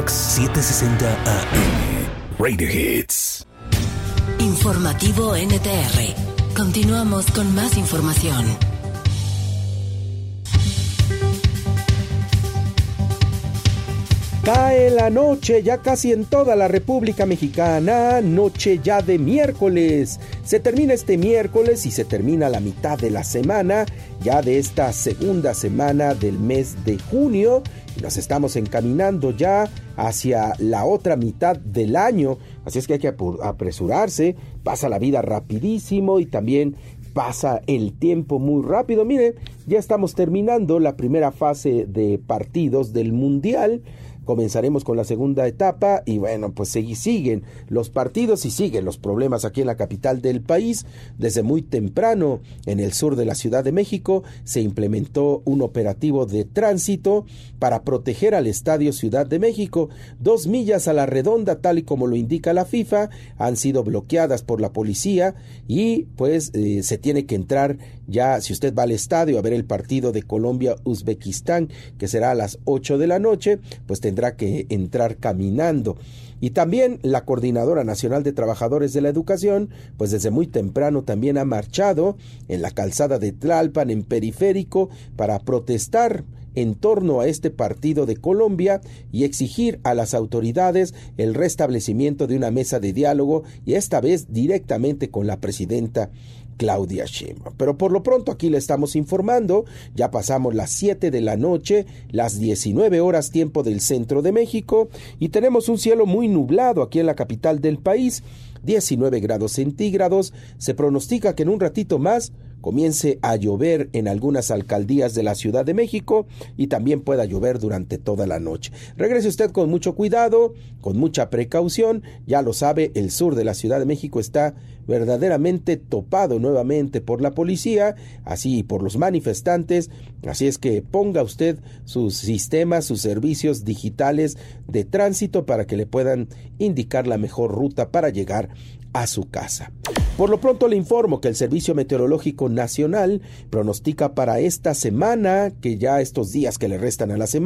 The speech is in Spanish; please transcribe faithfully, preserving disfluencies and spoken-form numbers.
Rock setecientos sesenta A M. Radio Hits. Informativo N T R. Continuamos con más información. Cae la noche ya casi en toda la República Mexicana, noche ya de miércoles. Se termina este miércoles y se termina la mitad de la semana, ya de esta segunda semana del mes de junio. Y nos estamos encaminando ya hacia la otra mitad del año, así es que hay que apresurarse, pasa la vida rapidísimo y también pasa el tiempo muy rápido. Mire, ya estamos terminando la primera fase de partidos del Mundial. Comenzaremos con la segunda etapa y bueno, pues siguen los partidos y siguen los problemas aquí en la capital del país. Desde muy temprano en el sur de la Ciudad de México se implementó un operativo de tránsito para proteger al Estadio Ciudad de México. Dos millas a la redonda, tal y como lo indica la FIFA, han sido bloqueadas por la policía y pues eh, se tiene que entrar ya, si usted va al estadio a ver el partido de Colombia-Uzbekistán, que será a las ocho de la noche, pues tendrá que entrar caminando. Y también la Coordinadora Nacional de Trabajadores de la Educación, pues desde muy temprano también ha marchado en la calzada de Tlalpan, en Periférico, para protestar en torno a este partido de Colombia y exigir a las autoridades el restablecimiento de una mesa de diálogo y esta vez directamente con la presidenta Claudia Sheinbaum. Pero por lo pronto aquí le estamos informando, ya pasamos las siete de la noche, las diecinueve horas tiempo del centro de México y tenemos un cielo muy nublado aquí en la capital del país, diecinueve grados centígrados. Se pronostica que en un ratito más comience a llover en algunas alcaldías de la Ciudad de México y también pueda llover durante toda la noche. Regrese usted con mucho cuidado, con mucha precaución. Ya lo sabe, el sur de la Ciudad de México está verdaderamente topado nuevamente por la policía, así y por los manifestantes, así es que ponga usted sus sistemas, sus servicios digitales de tránsito para que le puedan indicar la mejor ruta para llegar a su casa. Por lo pronto le informo que el Servicio Meteorológico Nacional pronostica para esta semana, que ya estos días que le restan a la semana,